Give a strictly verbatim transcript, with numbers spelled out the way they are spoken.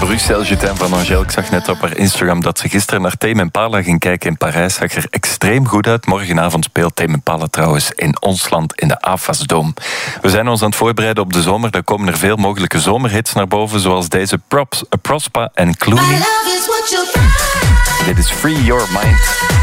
Bruxelles, Je t'aime van Angèle. Ik zag net op haar Instagram dat ze gisteren naar Tame Impala ging kijken in Parijs. Zag er extreem goed uit. Morgenavond speelt Tame Impala trouwens in ons land in de A F A S-Dome. We zijn ons aan het voorbereiden op de zomer. Daar komen er veel mogelijke zomerhits naar boven, zoals deze Props, Prospa en Clooney. Dit is Free Your Mind.